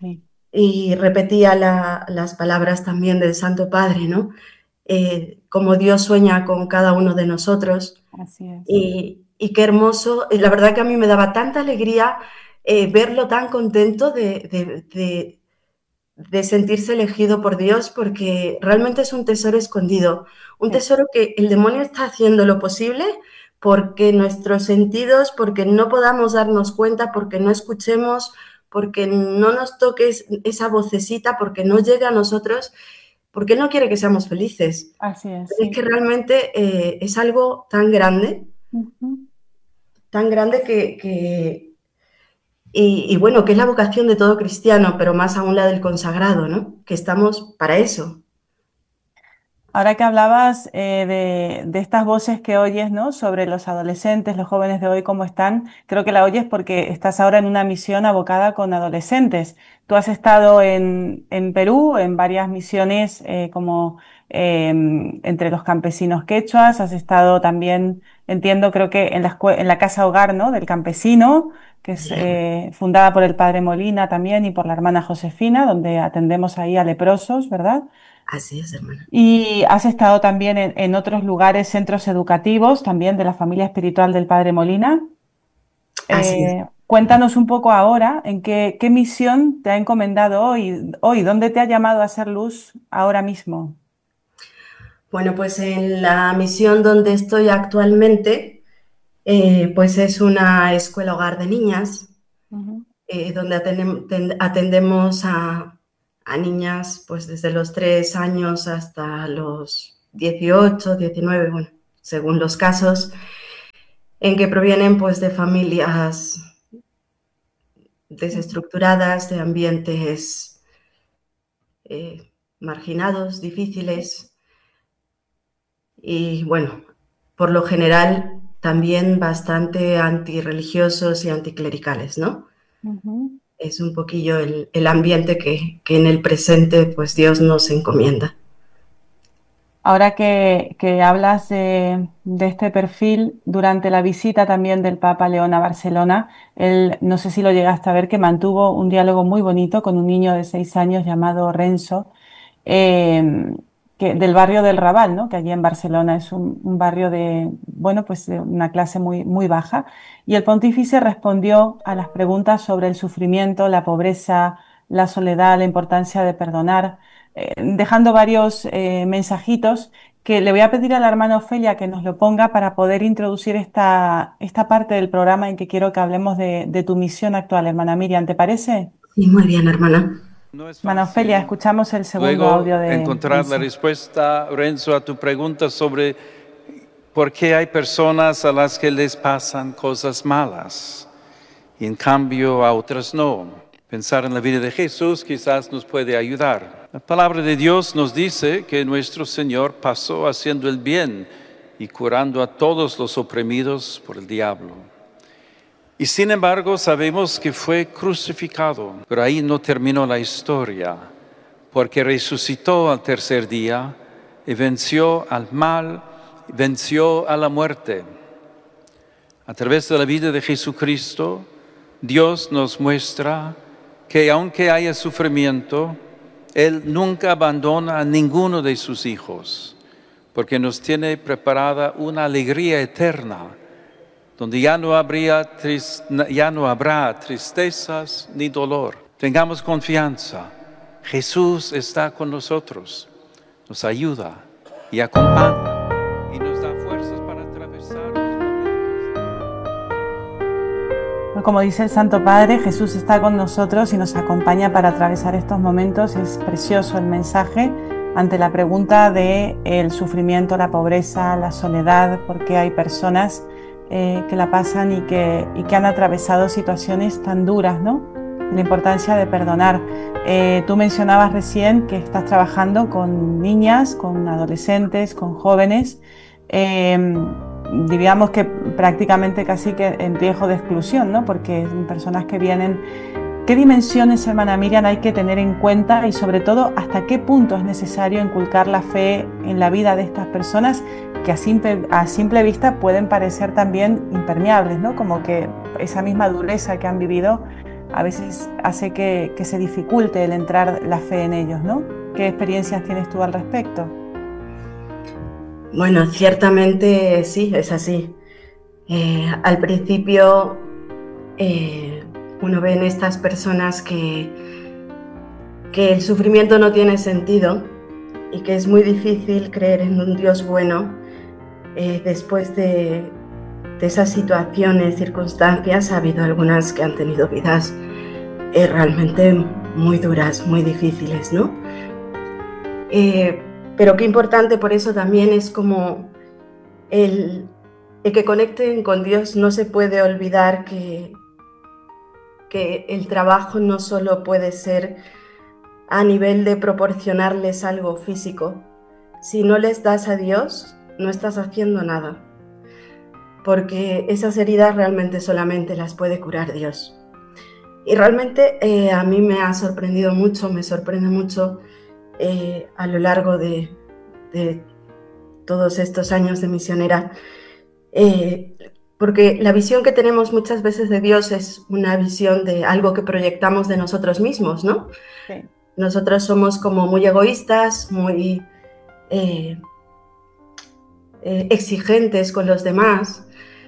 y repetía las palabras también del Santo Padre, ¿no? Como Dios sueña con cada uno de nosotros. Así es. Y qué hermoso. La verdad que a mí me daba tanta alegría verlo tan contento de sentirse elegido por Dios, porque realmente es un tesoro escondido, un tesoro que el demonio está haciendo lo posible porque nuestros sentidos, porque no podamos darnos cuenta, porque no escuchemos, porque no nos toque esa vocecita, porque no llegue a nosotros, porque Él no quiere que seamos felices. Así es. Pero es que realmente es algo tan grande, que y bueno, que es la vocación de todo cristiano, pero más aún la del consagrado, ¿no? Que estamos para eso. Ahora que hablabas de estas voces que oyes, ¿no? Sobre los adolescentes, los jóvenes de hoy, cómo están, creo que la oyes porque estás ahora en una misión abocada con adolescentes. Tú has estado en Perú, en varias misiones como entre los campesinos quechuas, has estado también, entiendo, creo que en la casa hogar, ¿no? Del campesino, que es fundada por el padre Molina también y por la hermana Josefina, donde atendemos ahí a leprosos, ¿verdad? Así es, hermana. Y has estado también en otros lugares, centros educativos, también de la familia espiritual del padre Molina. Así es. Cuéntanos un poco ahora en qué misión te ha encomendado hoy, dónde te ha llamado a hacer luz ahora mismo. Bueno, pues en la misión donde estoy actualmente, pues es una escuela hogar de niñas, Ujú, donde atendemos a niñas pues desde los 3 años hasta los 18, 19, bueno, según los casos, en que provienen pues de familias ujú. desestructuradas, de ambientes marginados, difíciles y bueno, por lo general también bastante antirreligiosos y anticlericales, ¿no? Ujú. Es un poquillo el ambiente que en el presente pues Dios nos encomienda. Ahora que hablas de este perfil, durante la visita también del Papa León a Barcelona, él, no sé si lo llegaste a ver, que mantuvo un diálogo muy bonito con un niño de 6 años llamado Renzo, eh, del barrio del Raval, ¿no? Que allí en Barcelona es un barrio de, bueno, pues de una clase muy, muy baja. Y el pontífice respondió a las preguntas sobre el sufrimiento, la pobreza, la soledad, la importancia de perdonar, dejando varios mensajitos que le voy a pedir a la hermana Ofelia que nos lo ponga para poder introducir esta parte del programa en que quiero que hablemos de tu misión actual, hermana Miriam, ¿te parece? Sí, muy bien, hermana. No es Hermana Ofelia, fácil escuchamos el segundo audio luego de encontrar la Renzo. respuesta, Renzo, a tu pregunta sobre por qué hay personas a las que les pasan cosas malas y en cambio a otras no. Pensar en la vida de Jesús quizás nos puede ayudar. La palabra de Dios nos dice que nuestro Señor pasó haciendo el bien y curando a todos los oprimidos por el diablo. Y sin embargo sabemos que fue crucificado, pero ahí no terminó la historia, porque resucitó al tercer día y venció al mal, venció a la muerte. A través de la vida de Jesucristo, Dios nos muestra que aunque haya sufrimiento, Él nunca abandona a ninguno de sus hijos, porque nos tiene preparada una alegría eterna, donde ya no habrá tristezas ni dolor. Tengamos confianza. Jesús está con nosotros, nos ayuda y acompaña y nos da fuerzas para atravesar los momentos. Como dice el Santo Padre, Jesús está con nosotros y nos acompaña para atravesar estos momentos. Es precioso el mensaje ante la pregunta de el sufrimiento, la pobreza, la soledad, porque hay personas que la pasan y que han atravesado situaciones tan duras, ¿no? La importancia de perdonar. Tú mencionabas recién que estás trabajando con niñas, con adolescentes, con jóvenes, diríamos que prácticamente casi que en riesgo de exclusión, ¿no? Porque son personas que vienen. ¿Qué dimensiones, hermana Miriam, hay que tener en cuenta y sobre todo hasta qué punto es necesario inculcar la fe en la vida de estas personas que a simple vista pueden parecer también impermeables, ¿no? Como que esa misma dureza que han vivido a veces hace que se dificulte el entrar la fe en ellos, ¿no? ¿Qué experiencias tienes tú al respecto? Bueno, ciertamente sí, es así. Al principio uno ve en estas personas que el sufrimiento no tiene sentido y que es muy difícil creer en un Dios bueno después de esas situaciones, circunstancias. Ha habido algunas que han tenido vidas realmente muy duras, muy difíciles, ¿no? Pero qué importante por eso también es como el que conecten con Dios. No se puede olvidar que el trabajo no solo puede ser a nivel de proporcionarles algo físico. Si no les das a Dios, no estás haciendo nada, porque esas heridas realmente solamente las puede curar Dios. Y realmente a mí me ha sorprendido mucho, me sorprende mucho a lo largo de todos estos años de misionera, porque la visión que tenemos muchas veces de Dios es una visión de algo que proyectamos de nosotros mismos, ¿no? Sí. Nosotros somos como muy egoístas, muy exigentes con los demás,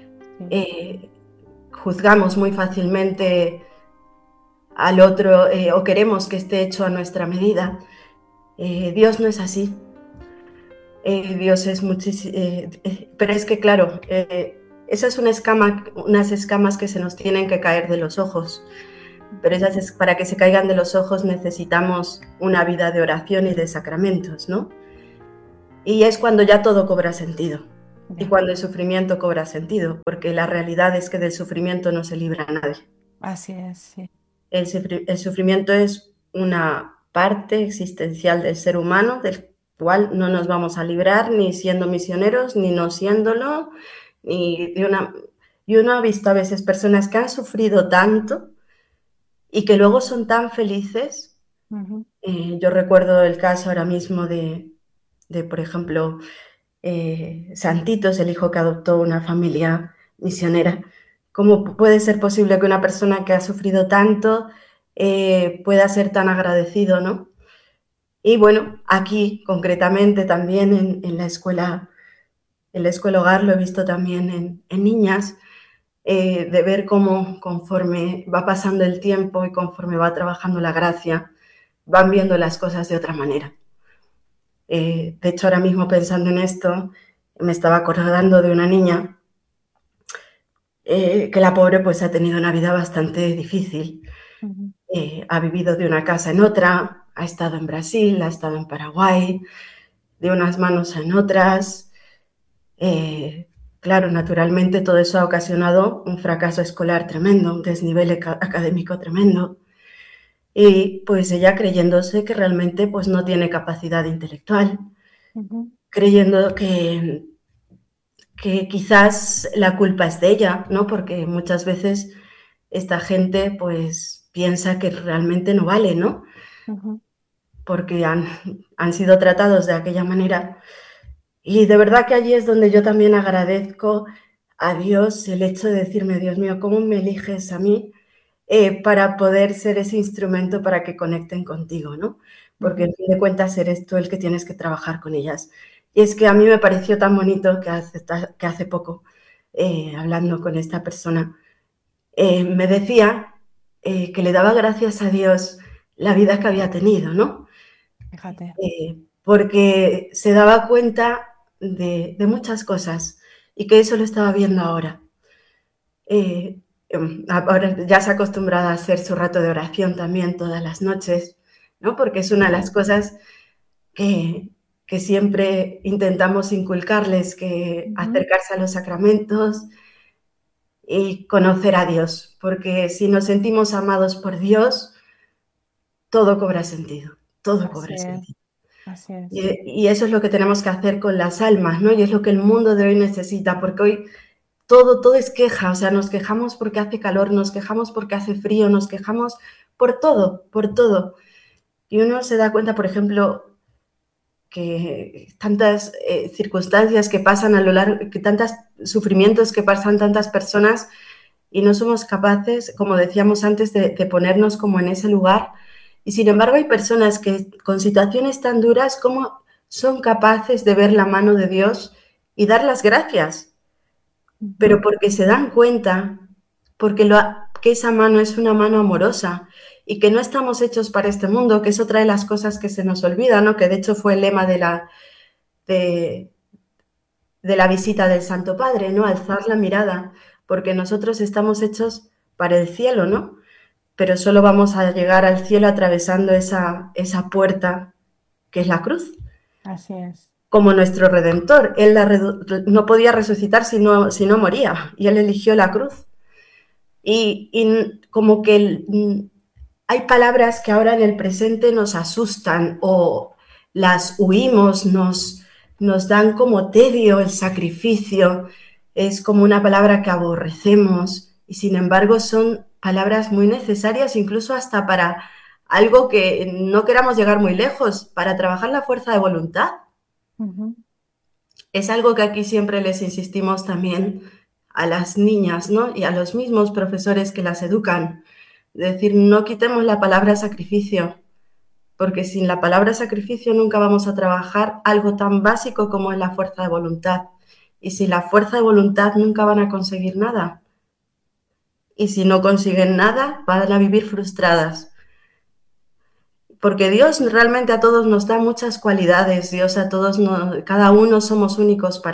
juzgamos muy fácilmente al otro o queremos que esté hecho a nuestra medida. Dios no es así. Dios es muchísimo, pero es que claro, esa es unas escamas que se nos tienen que caer de los ojos, pero para que se caigan de los ojos necesitamos una vida de oración y de sacramentos, ¿no? Y es cuando ya todo cobra sentido, y cuando el sufrimiento cobra sentido, porque la realidad es que del sufrimiento no se libra nadie. Así es, sí. El sufrimiento es una parte existencial del ser humano, del cual no nos vamos a librar ni siendo misioneros, ni no siéndolo, y uno ha visto a veces personas que han sufrido tanto y que luego son tan felices. Yo recuerdo el caso ahora mismo de por ejemplo, Santitos, el hijo que adoptó una familia misionera. ¿Cómo puede ser posible que una persona que ha sufrido tanto pueda ser tan agradecido, ¿no? Y bueno, aquí concretamente también en la escuela hogar, lo he visto también en niñas, de ver cómo conforme va pasando el tiempo y conforme va trabajando la gracia, van viendo las cosas de otra manera. De hecho, ahora mismo pensando en esto, me estaba acordando de una niña que la pobre pues ha tenido una vida bastante difícil. Ha vivido de una casa en otra, ha estado en Brasil, ha estado en Paraguay, de unas manos en otras. Claro, naturalmente todo eso ha ocasionado un fracaso escolar tremendo, un desnivel académico tremendo. Y pues ella creyéndose que realmente pues no tiene capacidad intelectual, creyendo que quizás la culpa es de ella, ¿no? Porque muchas veces esta gente pues piensa que realmente no vale, ¿no? Porque han sido tratados de aquella manera. Y de verdad que allí es donde yo también agradezco a Dios el hecho de decirme, Dios mío, ¿cómo me eliges a mí para poder ser ese instrumento para que conecten contigo, ¿no? Porque en fin de cuentas eres tú el que tienes que trabajar con ellas. Y es que a mí me pareció tan bonito que hace poco, hablando con esta persona, me decía que le daba gracias a Dios la vida que había tenido, ¿no? Fíjate. Porque se daba cuenta de muchas cosas y que eso lo estaba viendo ahora. Ahora ya se ha acostumbrado a hacer su rato de oración también todas las noches, ¿no? Porque es una de las cosas que siempre intentamos inculcarles, que acercarse a los sacramentos y conocer a Dios, porque si nos sentimos amados por Dios, todo cobra sentido, todo cobra sentido. Así es. Y eso es lo que tenemos que hacer con las almas, ¿no? Y es lo que el mundo de hoy necesita, porque hoy todo es queja, o sea, nos quejamos porque hace calor, nos quejamos porque hace frío, nos quejamos por todo, por todo. Y uno se da cuenta, por ejemplo, que tantas circunstancias que pasan a lo largo, que tantos sufrimientos que pasan tantas personas y no somos capaces, como decíamos antes, de ponernos como en ese lugar. Y sin embargo hay personas que con situaciones tan duras como son capaces de ver la mano de Dios y dar las gracias, pero porque se dan cuenta, porque que esa mano es una mano amorosa y que no estamos hechos para este mundo, que es otra de las cosas que se nos olvida, ¿no? Que de hecho fue el lema de la visita del Santo Padre, ¿no? Alzar la mirada, porque nosotros estamos hechos para el cielo, ¿no? Pero solo vamos a llegar al cielo atravesando esa puerta que es la cruz. Así es. Como nuestro Redentor. Él no podía resucitar si no moría, y Él eligió la cruz. Y como que hay palabras que ahora en el presente nos asustan o las huimos, nos dan como tedio el sacrificio, es como una palabra que aborrecemos y sin embargo son palabras muy necesarias incluso hasta para algo que no queramos llegar muy lejos, para trabajar la fuerza de voluntad. Es algo que aquí siempre les insistimos también a las niñas, ¿no? Y a los mismos profesores que las educan. Es decir, no quitemos la palabra sacrificio, porque sin la palabra sacrificio nunca vamos a trabajar algo tan básico como es la fuerza de voluntad. Y sin la fuerza de voluntad nunca van a conseguir nada. Y si no consiguen nada, van a vivir frustradas. porque Dios realmente a todos nos da muchas cualidades, Dios a todos, cada uno somos únicos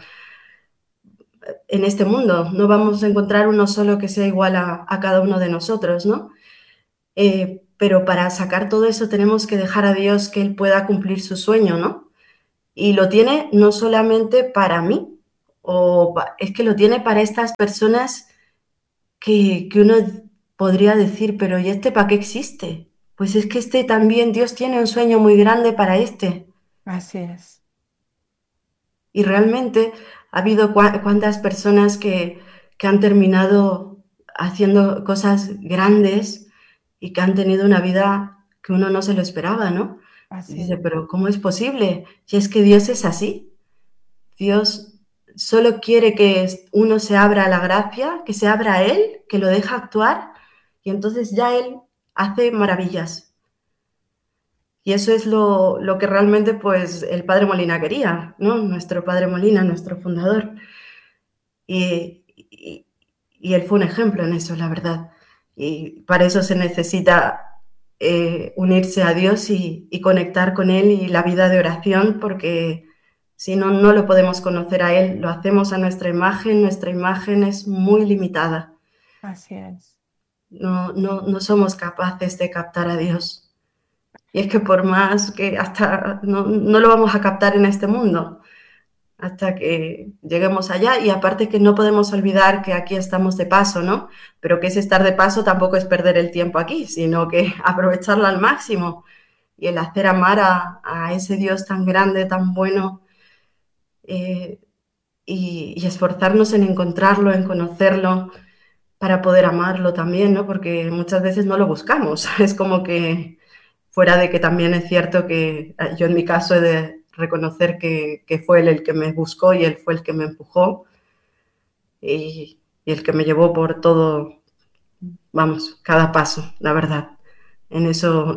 en este mundo, no vamos a encontrar uno solo que sea igual a cada uno de nosotros, ¿no? Pero para sacar todo eso tenemos que dejar a Dios que Él pueda cumplir su sueño, ¿no? Y lo tiene no solamente para mí, es que lo tiene para estas personas que uno podría decir, pero ¿y este para qué existe? Pues es que también, Dios tiene un sueño muy grande para este. Así es. Y realmente ha habido cuántas personas que han terminado haciendo cosas grandes y que han tenido una vida que uno no se lo esperaba, ¿no? Y Así dice, es. pero ¿cómo es posible? Si es que Dios es así. Dios solo quiere que uno se abra a la gracia, que se abra a Él, que lo deja actuar y entonces ya Él hace maravillas. Y eso es lo que realmente pues el padre Molina quería, ¿no? Nuestro padre Molina, nuestro fundador. Y él fue un ejemplo en eso, la verdad. Y para eso se necesita unirse a Dios y conectar con Él y la vida de oración, porque si no, no lo podemos conocer a Él. Lo hacemos a nuestra imagen es muy limitada. Así es. No somos capaces de captar a Dios. Y es que por más que hasta no lo vamos a captar en este mundo, hasta que lleguemos allá. Y aparte que no podemos olvidar que aquí estamos de paso, ¿no? Pero que ese estar de paso tampoco es perder el tiempo aquí, sino que aprovecharlo al máximo y el hacer amar a ese Dios tan grande, tan bueno, y esforzarnos en encontrarlo, en conocerlo, para poder amarlo también, ¿no? Porque muchas veces no lo buscamos. Es como que, fuera de que también es cierto que yo en mi caso he de reconocer que fue él el que me buscó y él fue el que me empujó y el que me llevó por todo, vamos, cada paso, la verdad. En eso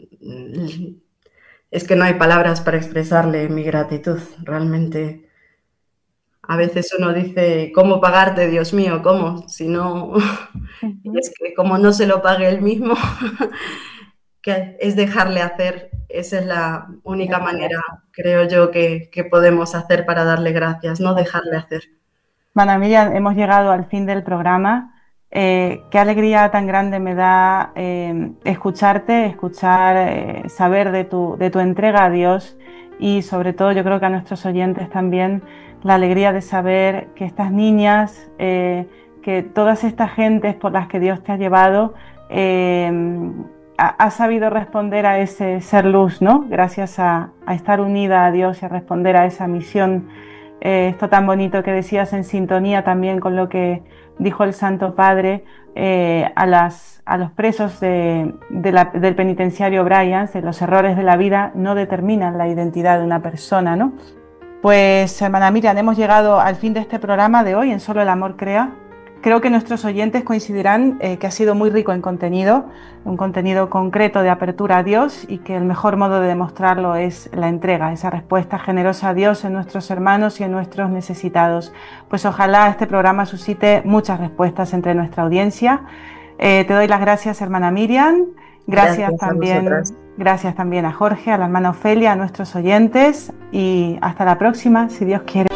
es que no hay palabras para expresarle mi gratitud. Realmente a veces uno dice, ¿cómo pagarte, Dios mío? ¿Cómo? Si no, es que como no se lo pague él mismo, que es dejarle hacer. Esa es la única manera, creo yo, que podemos hacer para darle gracias, no dejarle hacer. Bueno, Miriam, hemos llegado al fin del programa. Qué alegría tan grande me da escucharte, saber de tu entrega a Dios y sobre todo yo creo que a nuestros oyentes también la alegría de saber que estas niñas, que todas estas gentes por las que Dios te ha llevado, ha sabido responder a ese ser luz, ¿no? Gracias a estar unida a Dios y a responder a esa misión. Esto tan bonito que decías, en sintonía también con lo que dijo el Santo Padre a los presos del penitenciario Bryans, de los errores de la vida no determinan la identidad de una persona, ¿no? Pues, hermana Miriam, hemos llegado al fin de este programa de hoy en Solo el Amor Crea. Creo que nuestros oyentes coincidirán que ha sido muy rico en contenido, un contenido concreto de apertura a Dios y que el mejor modo de demostrarlo es la entrega, esa respuesta generosa a Dios en nuestros hermanos y en nuestros necesitados. Pues ojalá este programa suscite muchas respuestas entre nuestra audiencia. Te doy las gracias, hermana Miriam. Gracias también a Jorge, a la hermana Ofelia, a nuestros oyentes y hasta la próxima, si Dios quiere.